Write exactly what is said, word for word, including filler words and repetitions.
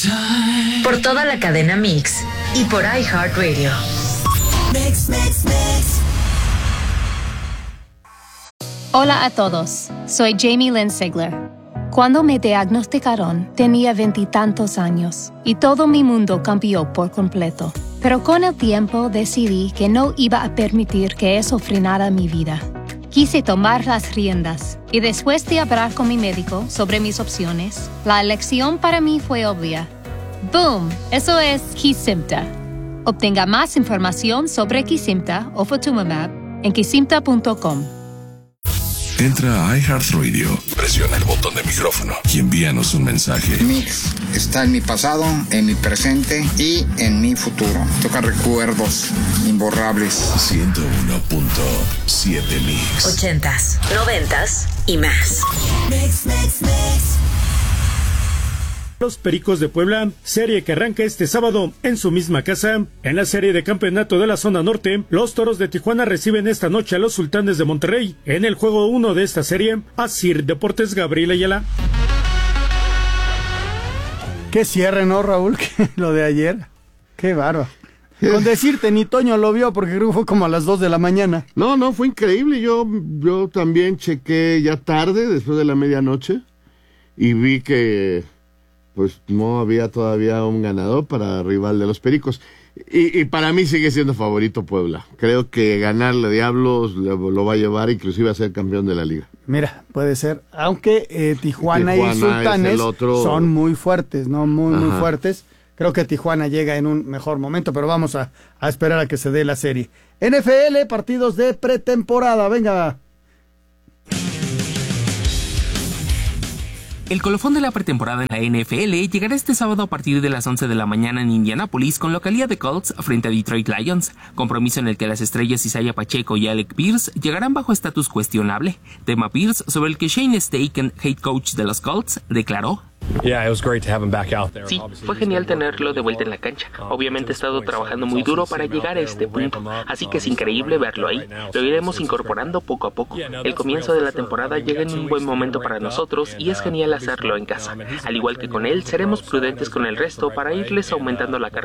Por toda la cadena Mix y por iHeartRadio. Mix, mix, mix. Hola a todos, soy Jamie Lynn Sigler. Cuando me diagnosticaron, tenía veintitantos años y todo mi mundo cambió por completo. Pero con el tiempo decidí que no iba a permitir que eso frenara mi vida. Quise tomar las riendas y después de hablar con mi médico sobre mis opciones, la elección para mí fue obvia. ¡Boom! Eso es Kesimpta. Obtenga más información sobre Kesimpta o Ofatumumab en kesimpta punto com. Entra a iHeartRadio, presiona el botón de micrófono y envíanos un mensaje. Mix está en mi pasado, en mi presente y en mi futuro. Toca recuerdos imborrables. ciento uno punto siete Mix. Ochentas, noventas y más. Mix, mix, mix. Los Pericos de Puebla, serie que arranca este sábado en su misma casa. En la serie de campeonato de la zona norte, los Toros de Tijuana reciben esta noche a los Sultanes de Monterrey. En el juego uno de esta serie, Asir Deportes Gabriel Ayala. Qué cierre, ¿no, Raúl? Lo de ayer. Qué bárbaro. Con decirte, ni Toño lo vio porque creo que fue como a las dos de la mañana. No, no, fue increíble. Yo, yo también chequé ya tarde, después de la medianoche, y vi que pues no había todavía un ganador para rival de los Pericos. Y, y para mí sigue siendo favorito Puebla. Creo que ganarle Diablos lo, lo va a llevar inclusive a ser campeón de la liga. Mira, puede ser. Aunque eh, Tijuana, Tijuana y Sultanes otro... son muy fuertes, ¿no? Muy, Ajá. muy fuertes. Creo que Tijuana llega en un mejor momento, pero vamos a, a esperar a que se dé la serie. N F L, partidos de pretemporada. Venga. El colofón de la pretemporada en la N F L llegará este sábado a partir de las once de la mañana en Indianápolis con localía de Colts frente a Detroit Lions, compromiso en el que las estrellas Isaiah Pacheco y Alec Pierce llegarán bajo estatus cuestionable, tema Pierce sobre el que Shane Steichen, head coach de los Colts, declaró: Sí, fue genial tenerlo de vuelta en la cancha. Obviamente he estado trabajando muy duro para llegar a este punto, así que es increíble verlo ahí. Lo iremos incorporando poco a poco. El comienzo de la temporada llega en un buen momento para nosotros y es genial hacerlo en casa. Al igual que con él, seremos prudentes con el resto para irles aumentando la carga